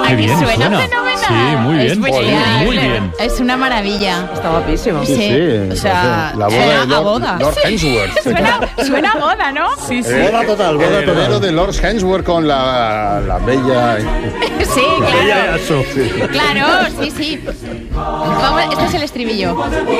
Qué bien suena suena. fenomenal. Sí, muy bien. genial. Muy bien. Es una maravilla. Está guapísimo. Sí, o sea, la boda suena de a boda. Lord Hemsworth. Suena a boda, ¿no? Sí, sí. Boda total, boda El heredero total. de Lord Hemsworth con la bella... Sí, claro. Eso. Claro, sí. Vamos, este es el estribillo.